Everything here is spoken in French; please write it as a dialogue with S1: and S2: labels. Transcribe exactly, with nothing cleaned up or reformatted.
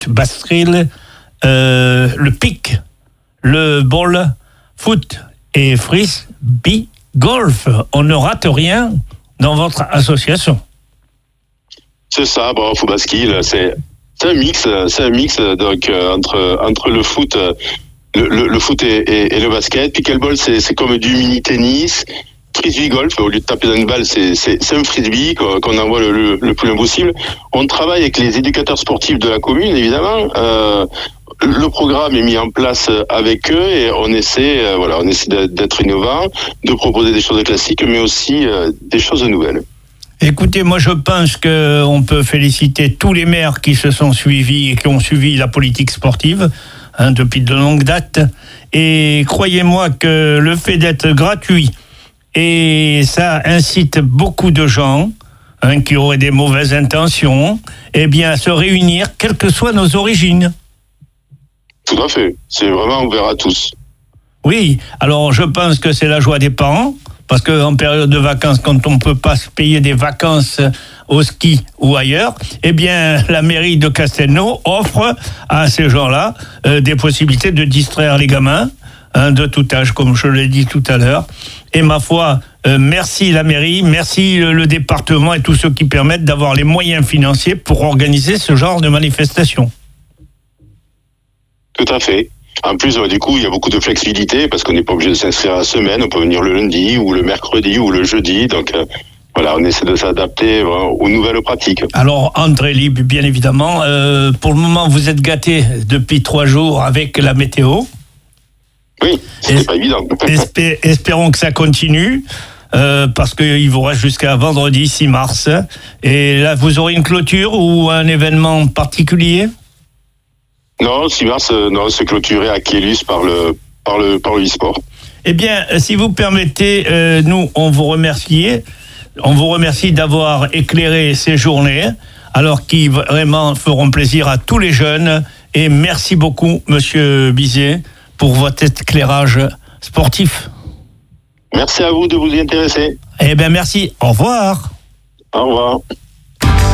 S1: Bastril, euh, le pic, le ball, foot et frisbee golf. On ne rate rien dans votre association.
S2: C'est ça, bon, football skill, c'est, c'est un mix, c'est un mix donc euh, entre entre le foot, euh, le, le, le foot et, et, et le basket. Pickleball, c'est c'est comme du mini tennis. Frisbee golf, au lieu de taper dans une balle, c'est c'est, c'est un frisbee qu'on envoie le, le, le plus loin possible. On travaille avec les éducateurs sportifs de la commune, évidemment. Euh, le programme est mis en place avec eux et on essaie, euh, voilà, on essaie d'être innovant, de proposer des choses classiques, mais aussi euh, des choses nouvelles.
S1: Écoutez, moi je pense qu'on peut féliciter tous les maires qui se sont suivis et qui ont suivi la politique sportive hein, depuis de longues dates. Et croyez-moi que le fait d'être gratuit, et ça incite beaucoup de gens hein, qui auraient des mauvaises intentions, eh bien, à se réunir, quelles que soient nos origines.
S2: Tout à fait, c'est vraiment ouvert à tous.
S1: Oui, alors je pense que c'est la joie des parents. Parce qu'en période de vacances, quand on ne peut pas se payer des vacances au ski ou ailleurs, eh bien, la mairie de Castelnau offre à ces gens-là euh, des possibilités de distraire les gamins hein, de tout âge, comme je l'ai dit tout à l'heure. Et ma foi, euh, merci la mairie, merci le, le département et tous ceux qui permettent d'avoir les moyens financiers pour organiser ce genre de manifestation.
S2: Tout à fait. En plus, du coup, il y a beaucoup de flexibilité parce qu'on n'est pas obligé de s'inscrire à la semaine. On peut venir le lundi ou le mercredi ou le jeudi. Donc, euh, voilà, on essaie de s'adapter voilà, aux nouvelles pratiques.
S1: Alors, entrée libre, bien évidemment. Euh, pour le moment, vous êtes gâtés depuis trois jours avec la météo.
S2: Oui, c'est pas évident.
S1: Espé- espérons que ça continue. Euh, parce qu'il vous reste jusqu'à vendredi six mars. Et là, vous aurez une clôture ou un événement particulier ?
S2: Non, six mars, non, c'est clôturé à Kielus par le par le par le e-sport.
S1: Eh bien, si vous permettez, euh, nous, on vous remercie. On vous remercie d'avoir éclairé ces journées, alors qui vraiment feront plaisir à tous les jeunes. Et merci beaucoup, Monsieur Bizet, pour votre éclairage sportif.
S2: Merci à vous de vous y intéresser.
S1: Eh bien, merci. Au revoir.
S2: Au revoir.